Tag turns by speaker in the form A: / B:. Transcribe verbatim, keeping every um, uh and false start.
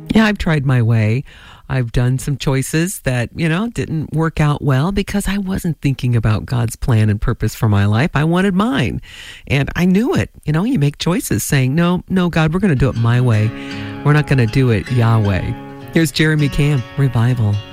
A: Yeah, I've tried my way. I've done some choices that, you know, didn't work out well because I wasn't thinking about God's plan and purpose for my life. I wanted mine. And I knew it. You know, you make choices saying, no, no, God, we're going to do it my way. We're not going to do it Yahweh. Here's Jeremy Camp, Revival.